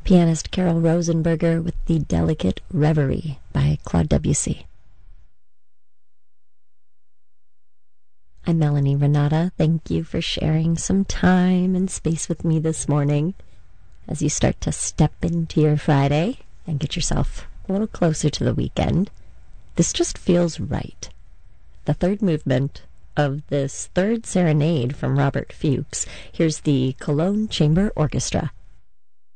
Pianist Carol Rosenberger with the Delicate Reverie by Claude Debussy. I'm Melanie Renata. Thank you for sharing some time and space with me this morning as you start to step into your Friday and get yourself a little closer to the weekend. This just feels right. The third movement of this third serenade from Robert Fuchs. Here's the Cologne Chamber Orchestra.